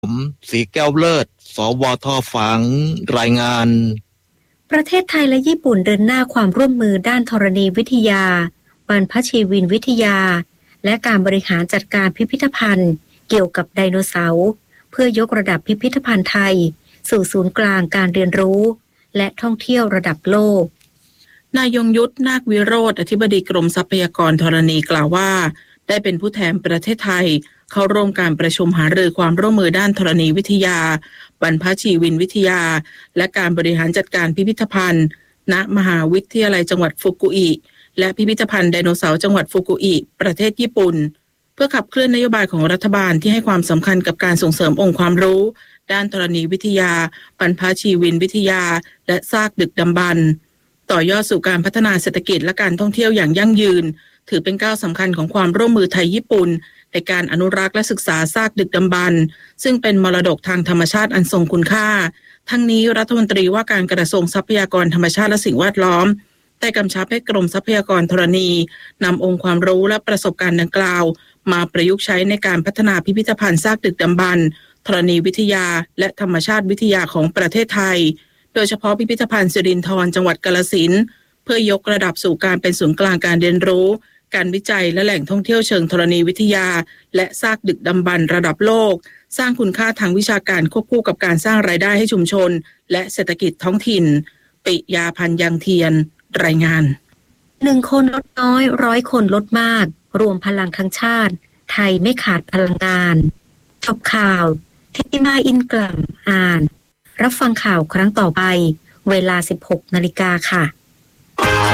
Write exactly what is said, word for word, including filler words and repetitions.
ผมสีแก้วเลิศสวทฝางรายงานประเทศไทยและญี่ปุ่นเดินหน้าความร่วมมือด้านธรณีวิทยาบรรพชีวินวิทยาและการบริหารจัดการพิพิธภัณฑ์เกี่ยวกับไดโนเสาร์เพื่อยกระดับพิพิธภัณฑ์ไทยสู่ศูนย์กลางการเรียนรู้และท่องเที่ยวระดับโลกนายยงยุทธนาควิโรจน์อธิบดีกรมทรัพยากรธรณีกล่าวว่าได้เป็นผู้แทนประเทศไทยเข้าร่วมการประชุมหารือความร่วมมือด้านธรณีวิทยาบรรพชีวินวิทยาและการบริหารจัดการพิพิธภัณฑ์ณมหาวิทยาลัยจังหวัดฟุกุอิและพิพิธภัณฑ์ไดโนเสาร์จังหวัดฟุกุอิประเทศญี่ปุ่นเพื่อขับเคลื่อนนโยบายของรัฐบาลที่ให้ความสำคัญกับการส่งเสริมองค์ความรู้ด้านธรณีวิทยาบรรพชีวินวิทยาและซากดึกดำบรรพ์ต่อยอดสู่การพัฒนาเศรษฐกิจและการท่องเที่ยวอย่างยั่งยืนถือเป็นก้าวสำคัญของความร่วมมือไทยญี่ปุ่นในการอนุรักษ์และศึกษาซากดึกดำบรรพ์ซึ่งเป็นมรดกทางธรรมชาติอันทรงคุณค่าทั้งนี้รัฐมนตรีว่าการกระทรวงทรัพยากรธรรมชาติและสิ่งแวดล้อมได้กำชับให้กรมทรัพยากรธรณีนำองค์ความรู้และประสบการณ์ดังกล่าวมาประยุกต์ใช้ในการพัฒนาพิพิธภัณฑ์ซากดึกดำบรรพ์ธรณีวิทยาและธรรมชาติวิทยาของประเทศไทยโดยเฉพาะพิพิธภัณฑ์สิรินธรจังหวัดกาฬสินธุ์เพื่อยกระดับสู่การเป็นศูนย์กลางการเรียนรู้การวิจัยและแหล่งท่องเที่ยวเชิงธรณีวิทยาและซากดึกดำบรรพ์ระดับโลกสร้างคุณค่าทางวิชาการควบคู่กับการสร้างรายได้ให้ชุมชนและเศรษฐกิจท้องถิ่นปิยาพันธ์ยังเทียนรายงานหนึ่งคนลดน้อยร้อยคนลดมากรวมพลังทั้งชาติไทยไม่ขาดพลังงานจบข่าวที่มาอินกลัมอ่านรับฟังข่าวครั้งต่อไปเวลา สิบหกนาฬิกา นค่ะ